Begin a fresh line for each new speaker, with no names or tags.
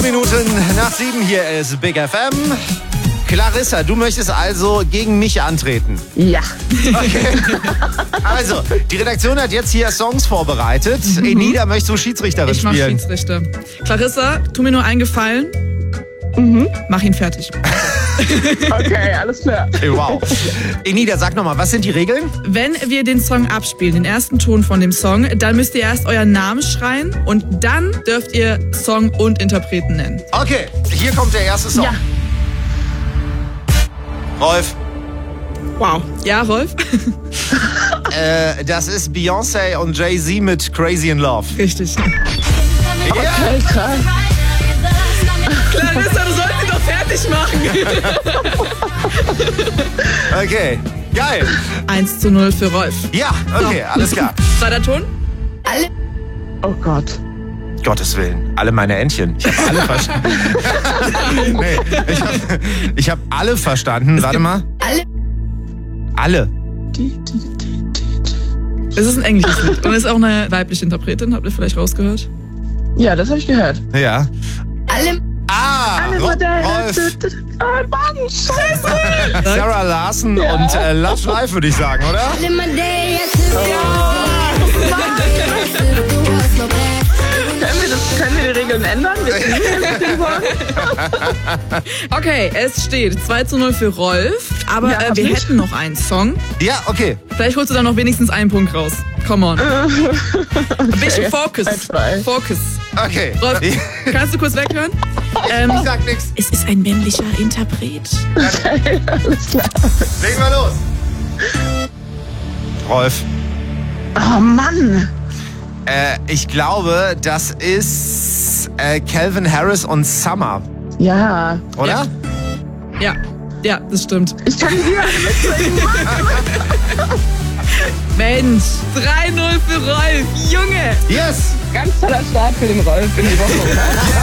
Minuten nach 7, hier ist Big FM. Clarissa, du möchtest also gegen mich antreten.
Ja.
Okay. Also, die Redaktion hat jetzt hier Songs vorbereitet. Enida, möchtest du Schiedsrichterin
Ich mach
spielen?
Schiedsrichter. Clarissa, tu mir nur einen Gefallen. Mach ihn fertig.
Okay, alles klar.
Okay, wow. Enida, sag nochmal, was sind die Regeln?
Wenn wir den Song abspielen, den ersten Ton von dem Song, dann müsst ihr erst euren Namen schreien und dann dürft ihr Song und Interpreten nennen.
Okay, hier kommt der erste Song.
Ja.
Rolf,
Wow. Ja, Rolf?
das ist Beyoncé und Jay-Z mit Crazy in Love.
Richtig.
Ja.
Okay, krass.
Clarissa, du sollst ihn doch fertig machen.
Okay, geil.
1:0 für Rolf.
Ja, okay, alles klar.
Zweiter Ton?
Oh Gott.
Gottes Willen, alle meine Entchen. Ich habe alle verstanden. Nee, ich hab alle verstanden. Warte mal. Alle.
Es ist ein englisches Lied und es ist auch eine weibliche Interpretin, habt ihr vielleicht rausgehört?
Ja, das habe ich gehört.
Ja. Rolf.
Oh Mann, scheiße.
Sarah Larson
Ja.
und Love Life, würde ich sagen, oder?
Können wir die Regeln ändern? Wir
Okay, es steht 2:0 für Rolf, aber
Ja,
wir
nicht.
hätten noch einen Song.
Ja, okay.
Vielleicht holst du dann noch wenigstens einen Punkt raus. Come on. Ein bisschen Focus.
1-2.
Focus.
Okay.
Rolf, kannst du kurz weghören?
Ich sag nichts.
Es ist ein männlicher Interpret.
Alles klar.
Legen wir los. Rolf,
Oh Mann.
ich glaube, das ist Calvin Harris und Summer,
Ja.
oder?
Ja, das stimmt.
Ich kann wieder mitsingen.
Mensch, 3:0 für Rolf. Junge.
Yes!
Ganz toller Start für den Rolf in die Woche, oder?